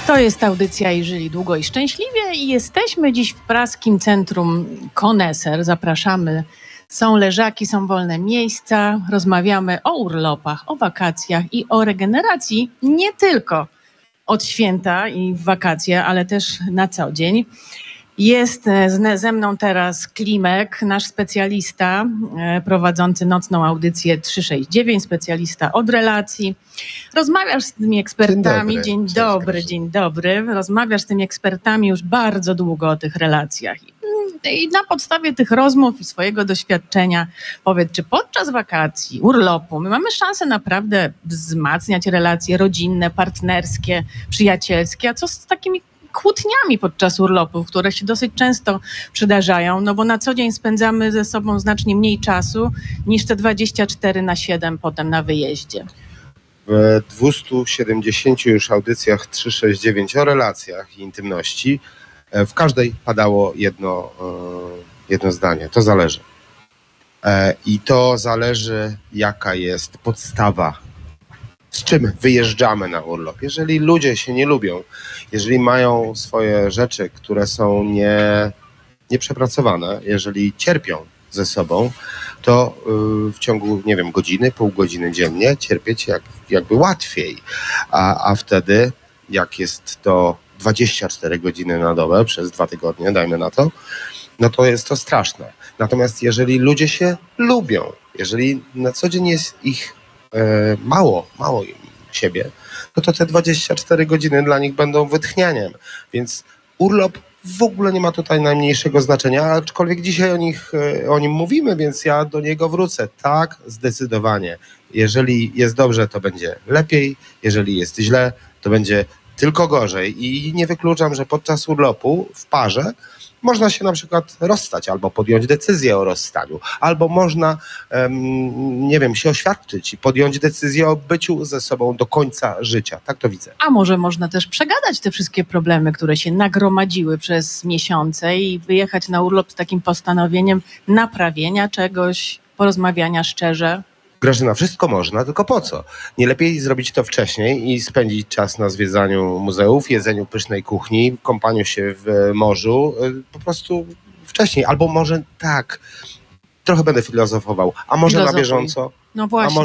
To jest audycja i żyli długo i szczęśliwie i jesteśmy dziś w praskim centrum Koneser. Zapraszamy. Są leżaki, są wolne miejsca. Rozmawiamy o urlopach, o wakacjach i o regeneracji nie tylko od święta i w wakacje, ale też na co dzień. Jest ze mną teraz Klimek, nasz specjalista prowadzący nocną audycję 369, specjalista od relacji. Rozmawiasz z tymi ekspertami. Dzień dobry. Rozmawiasz z tymi ekspertami już bardzo długo o tych relacjach. I na podstawie tych rozmów i swojego doświadczenia powiedz, czy podczas wakacji, urlopu, my mamy szansę naprawdę wzmacniać relacje rodzinne, partnerskie, przyjacielskie, a co z takimi kłótniami podczas urlopów, które się dosyć często przydarzają, no bo na co dzień spędzamy ze sobą znacznie mniej czasu niż te 24/7 potem na wyjeździe. W 270 już audycjach 369 o relacjach i intymności w każdej padało jedno zdanie. To zależy. I to zależy, jaka jest podstawa, z czym wyjeżdżamy na urlop. Jeżeli ludzie się nie lubią, jeżeli mają swoje rzeczy, które są nieprzepracowane, jeżeli cierpią ze sobą, to w ciągu, godziny, pół godziny dziennie cierpieć jakby łatwiej. A wtedy, jak jest to 24 godziny na dobę przez 2 tygodnie, dajmy na to, no to jest to straszne. Natomiast jeżeli ludzie się lubią, jeżeli na co dzień jest ich mało siebie, no to te 24 godziny dla nich będą wytchnianiem. Więc urlop w ogóle nie ma tutaj najmniejszego znaczenia, aczkolwiek dzisiaj o nim mówimy, więc ja do niego wrócę. Tak, zdecydowanie. Jeżeli jest dobrze, to będzie lepiej. Jeżeli jest źle, to będzie tylko gorzej. I nie wykluczam, że podczas urlopu w parze można się na przykład rozstać albo podjąć decyzję o rozstaniu, albo można, się oświadczyć i podjąć decyzję o byciu ze sobą do końca życia. Tak to widzę. A może można też przegadać te wszystkie problemy, które się nagromadziły przez miesiące i wyjechać na urlop z takim postanowieniem naprawienia czegoś, porozmawiania szczerze? Grażyna, wszystko można, tylko po co? Nie lepiej zrobić to wcześniej i spędzić czas na zwiedzaniu muzeów, jedzeniu pysznej kuchni, kąpaniu się w morzu, po prostu wcześniej. Albo może tak, trochę będę filozofował, a może na bieżąco? No właśnie.